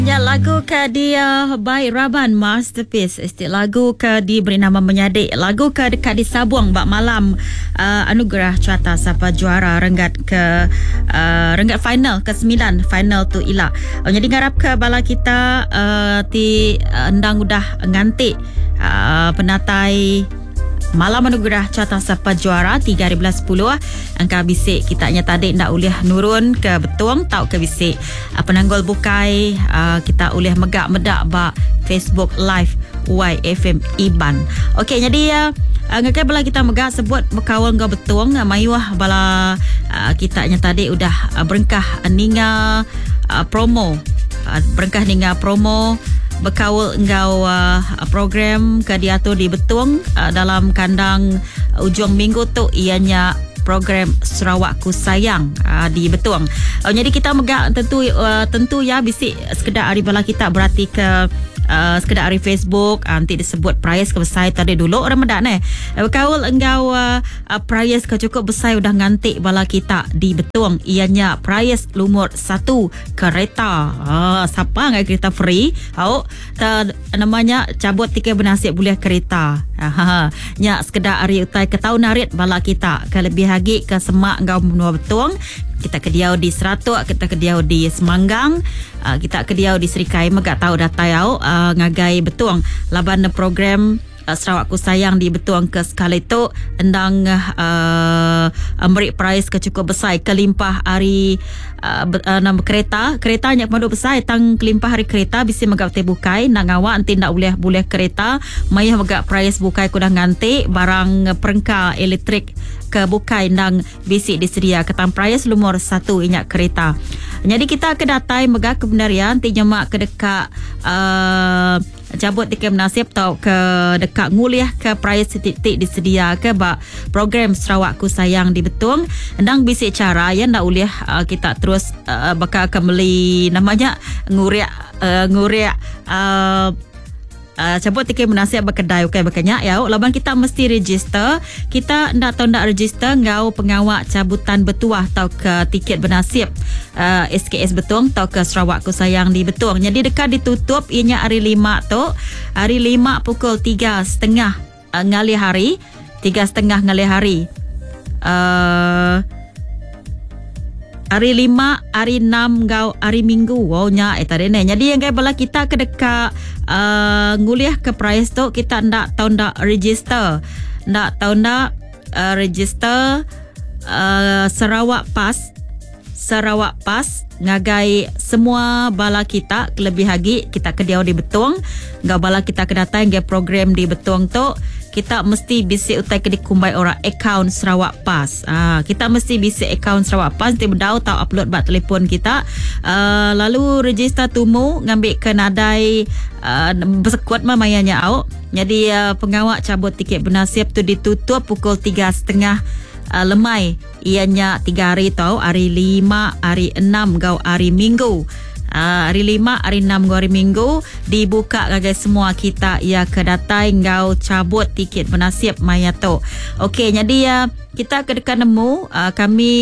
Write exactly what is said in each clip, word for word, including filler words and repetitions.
Ya, lagu ke dia by Raban Masterpiece. Estik lagu ke diberi nama Menyadik. Lagu ke dekat di Sabuang bak malam uh, anugerah carta siapa juara renggat ke uh, renggat final ke sembilan, final tu ila. Oh, jadi ngarap ke bala kita uh, ti uh, endang udah ngantik uh, penatai malam anugerah carta siapa juara tiga hari belas sepuluh angka bisik kita nya tadi ndak ulih nurun ke betung tau ke bisik uh, penanggul bukai uh, kita ulih megak medak ba Facebook live Y F M Iban. Okey, jadi uh, ngakai bala kita megak sebut berkawal ngau betung uh, mayuah bala uh, kita nya tadi udah uh, berengkah uh, ninga uh, promo uh, berengkah ninga promo berkawal engkau uh, program ke diatur di Betung uh, dalam kandang uh, ujung minggu tu ianya program Sarawakku Sayang uh, di Betung. Uh, jadi kita megak tentu uh, tentu ya bisik sekedar hari bala kita berarti ke Uh, sekedar hari Facebook uh, nanti disebut prize ke besar tadi dulu Ramadan eh berkawal engkau uh, uh, prize ke cukup besar udah ngantik bala kita di Betung ianya prize lumur satu kereta uh, siapa ngai kereta free au ta, namanya cabut tiket bernasib boleh kereta uh, nya sekedar hari utai ke tahun narit bala kita ke lebih lagi ke semak engkau menua Betung kita kediau di Seratuk, kita kediau di Semanggang, uh, kita kediau di Serikai, megak tahu data yau uh, ngagai Betung laban program uh, Sarawakku Sayang di Betung ke sekali itu endang uh, memberi prize ke cukup besar kelimpah hari uh, uh, nama kereta keretanya kemudian besar tang kelimpah hari kereta bisa megak te bukai nak ngawak nanti nak boleh boleh kereta mayah megak prize bukai kudah ngantik barang perengka elektrik ke bukai nang bisik disedia ketang prize lumur satu inyak kereta. Jadi kita ke datai megak kebenaran ti nyemak ke dekat uh, cabut tiket menasib tau ke dekat nguliah ke prize titik disedia ke bak program Sarawakku Sayang di Betung ndang bisik cara ya nak uliah uh, kita terus uh, bakal akan beli namanya nguriak uh, nguriak uh, Uh, cabut tiket menasib berkedai okay, berkenyak ya. Laban kita mesti register. Kita ndak tahu ndak register ngau pengawak cabutan bertuah tau ke tiket bernasib uh, S K S Betung tau ke Sarawakku Sayang di Betung. Jadi dekat ditutup ianya hari lima tu. Hari lima pukul tiga setengah uh, ngali hari. Tiga setengah ngali hari. Uh, Hari lima, hari enam, gau hari minggu. Wow, nya eh tadi ni. Jadi yang kaya bala kita ke dekat uh, nguliah ke prize tu, kita ndak tahu ndak register. Ndak tahu ndak uh, register uh, Sarawak Pass. Sarawak Pass ngagai semua bala kita lebih lagi kita kediau di Betung. Ngau bala kita kedatang ngai program di Betung tu. Kita mesti bisik utai ke dikumbai orang akaun Sarawak Pass. Ah, kita mesti bisik akaun Sarawak Pass nanti berdau tahu upload bak telefon kita. Uh, lalu register tumu ngambil ke nadai uh, bersekuat mamayanya au. Jadi uh, pengawak cabut tiket bernasib tu ditutup pukul tiga setengah uh, lemai. Ianya tiga hari tau, hari lima, hari enam, gau hari minggu. Uh, hari lima, hari enam, hari minggu dibuka gagai semua kita ya kedatai ngau cabut tiket bernasib maya tu. Okey, jadi ya uh, kita ke dekat nemu uh, kami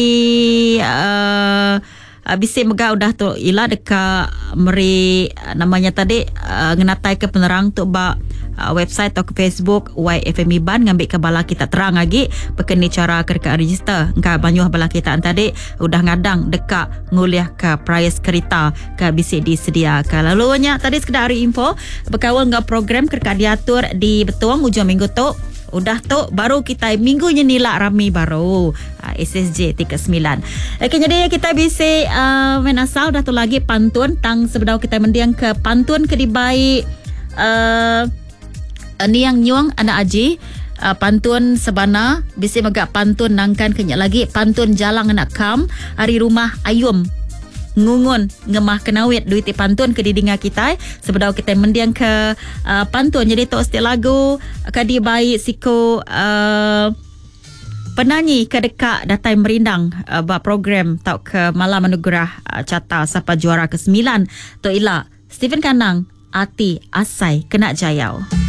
uh, uh, bisa megah udah tu ila dekat meri uh, namanya tadi uh, ngenatai ke penerang tu ba uh, website atau ke Facebook Y F M Iban ngambil ke bala kita terang lagi bekeni cara ke dekat register engka banyuh bala kita tadi udah ngadang dekat nguliah ke prize kereta ke bisik disediakan. Lalu nya tadi sekedar hari info berkawal ngau program ke dekat diatur di Betung ujung minggu tu udah tu baru kita minggunya nilak rami baru uh, S S J tiga sembilan. Okey, jadi kita bisa uh, menasal dah tu lagi pantun tang sebedau kita mendiang ke pantun ke dibai uh, niang nyuang anak aji uh, pantun sebana bisa megak pantun nangkan kenyak lagi pantun jalang anak kam hari rumah ayum ngungun ngemah kenawit duit pantun ke didinga kita sebedau kita mendiang ke uh, pantun jadi tok setiap lagu kadi baik siko uh, penyanyi ke dekat datai merindang uh, ba program tau ke malam anugerah uh, carta siapa juara ke sembilan tu ila Stephen Kanang Ati Asai Kena Jayau.